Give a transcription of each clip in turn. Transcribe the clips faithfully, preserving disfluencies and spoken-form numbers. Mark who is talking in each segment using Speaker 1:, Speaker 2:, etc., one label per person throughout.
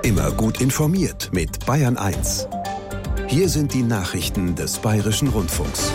Speaker 1: Immer gut informiert mit Bayern eins. Hier sind die Nachrichten des Bayerischen Rundfunks.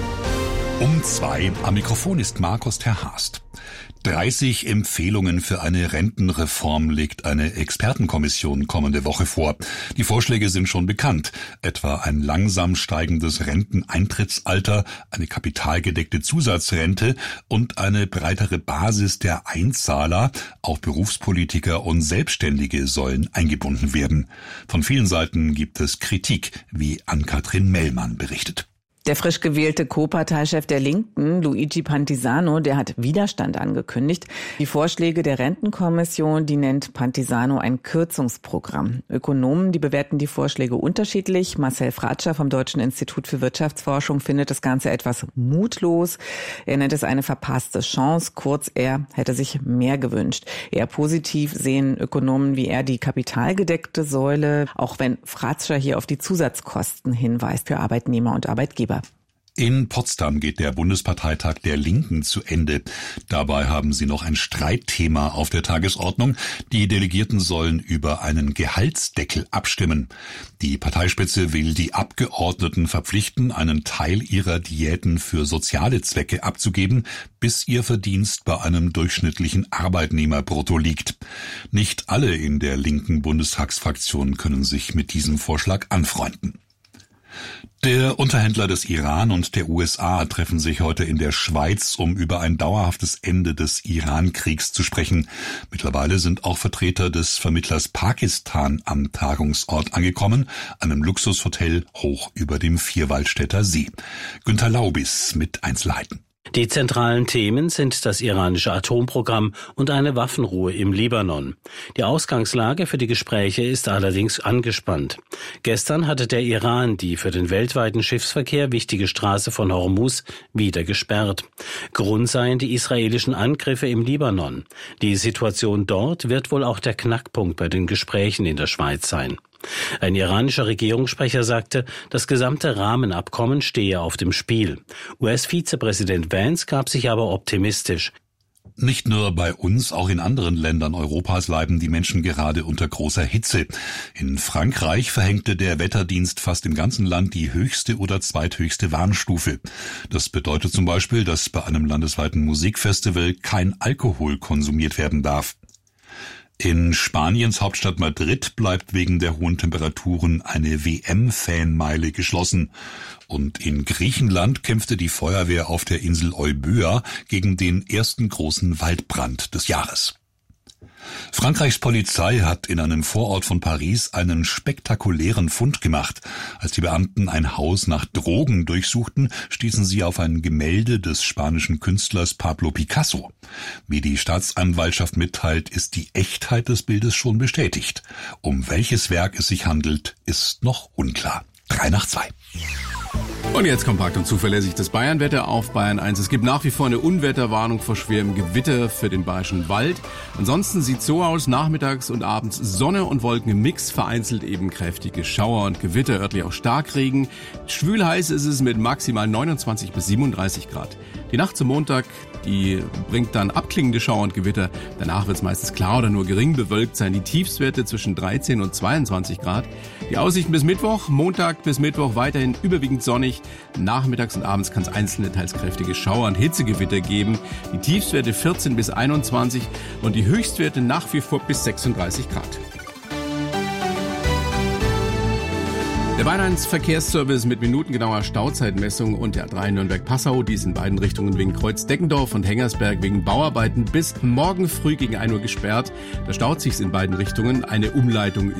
Speaker 2: Um zwei. Am Mikrofon ist Markus Terhast. dreißig Empfehlungen für eine Rentenreform legt eine Expertenkommission kommende Woche vor. Die Vorschläge sind schon bekannt, etwa ein langsam steigendes Renteneintrittsalter, eine kapitalgedeckte Zusatzrente und eine breitere Basis der Einzahler. Auch Berufspolitiker und Selbstständige sollen eingebunden werden. Von vielen Seiten gibt es Kritik, wie Ann-Kathrin Mellmann berichtet.
Speaker 3: Der frisch gewählte Co-Parteichef der Linken, Luigi Pantisano, der hat Widerstand angekündigt. Die Vorschläge der Rentenkommission, die nennt Pantisano ein Kürzungsprogramm. Ökonomen, die bewerten die Vorschläge unterschiedlich. Marcel Fratscher vom Deutschen Institut für Wirtschaftsforschung findet das Ganze etwas mutlos. Er nennt es eine verpasste Chance. Kurz, er hätte sich mehr gewünscht. Eher positiv sehen Ökonomen wie er die kapitalgedeckte Säule, auch wenn Fratscher hier auf die Zusatzkosten hinweist für Arbeitnehmer und Arbeitgeber.
Speaker 2: In Potsdam geht der Bundesparteitag der Linken zu Ende. Dabei haben sie noch ein Streitthema auf der Tagesordnung. Die Delegierten sollen über einen Gehaltsdeckel abstimmen. Die Parteispitze will die Abgeordneten verpflichten, einen Teil ihrer Diäten für soziale Zwecke abzugeben, bis ihr Verdienst bei einem durchschnittlichen Arbeitnehmerbrutto liegt. Nicht alle in der linken Bundestagsfraktion können sich mit diesem Vorschlag anfreunden. Der Unterhändler des Iran und der U S A treffen sich heute in der Schweiz, um über ein dauerhaftes Ende des Iran-Kriegs zu sprechen. Mittlerweile sind auch Vertreter des Vermittlers Pakistan am Tagungsort angekommen, einem Luxushotel hoch über dem Vierwaldstätter See. Günter Laubis mit Einzelheiten.
Speaker 4: Die zentralen Themen sind das iranische Atomprogramm und eine Waffenruhe im Libanon. Die Ausgangslage für die Gespräche ist allerdings angespannt. Gestern hatte der Iran die für den weltweiten Schiffsverkehr wichtige Straße von Hormuz wieder gesperrt. Grund seien die israelischen Angriffe im Libanon. Die Situation dort wird wohl auch der Knackpunkt bei den Gesprächen in der Schweiz sein. Ein iranischer Regierungssprecher sagte, das gesamte Rahmenabkommen stehe auf dem Spiel. U S-Vizepräsident Vance gab sich aber optimistisch.
Speaker 2: Nicht nur bei uns, auch in anderen Ländern Europas leiden die Menschen gerade unter großer Hitze. In Frankreich verhängte der Wetterdienst fast im ganzen Land die höchste oder zweithöchste Warnstufe. Das bedeutet zum Beispiel, dass bei einem landesweiten Musikfestival kein Alkohol konsumiert werden darf. In Spaniens Hauptstadt Madrid bleibt wegen der hohen Temperaturen eine W M-Fanmeile geschlossen. Und in Griechenland kämpfte die Feuerwehr auf der Insel Euböa gegen den ersten großen Waldbrand des Jahres. Frankreichs Polizei hat in einem Vorort von Paris einen spektakulären Fund gemacht. Als die Beamten ein Haus nach Drogen durchsuchten, stießen sie auf ein Gemälde des spanischen Künstlers Pablo Picasso. Wie die Staatsanwaltschaft mitteilt, ist die Echtheit des Bildes schon bestätigt. Um welches Werk es sich handelt, ist noch unklar. Drei nach zwei.
Speaker 5: Und jetzt kompakt und zuverlässig das Bayernwetter auf Bayern eins. Es gibt nach wie vor eine Unwetterwarnung vor schwerem Gewitter für den Bayerischen Wald. Ansonsten sieht so aus, nachmittags und abends Sonne und Wolken im Mix, vereinzelt eben kräftige Schauer und Gewitter, örtlich auch Starkregen. Schwül heiß ist es mit maximal neunundzwanzig bis siebenunddreißig Grad. Die Nacht zum Montag, die bringt dann abklingende Schauer und Gewitter. Danach wird es meistens klar oder nur gering bewölkt sein. Die Tiefstwerte zwischen dreizehn und zweiundzwanzig Grad. Die Aussichten bis Mittwoch, Montag bis Mittwoch weiterhin überwiegend sonnig. Nachmittags und abends kann es einzelne, teils kräftige Schauer und Hitzegewitter geben. Die Tiefstwerte vierzehn bis einundzwanzig und die Höchstwerte nach wie vor bis sechsunddreißig Grad. Der Bayern eins Verkehrsservice mit minutengenauer Stauzeitmessung und der A drei Nürnberg-Passau, dies in beiden Richtungen wegen Kreuz-Deckendorf und Hengersberg wegen Bauarbeiten bis morgen früh gegen ein Uhr gesperrt. Da staut sich's in beiden Richtungen. Eine Umleitung